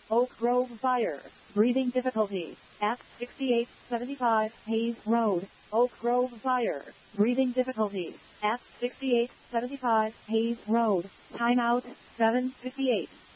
Oak Grove Fire. Breathing difficulty. At 6875 Hayes Road, Oak Grove Fire. Breathing difficulty. At 6875 Hayes Road. Timeout 7:58.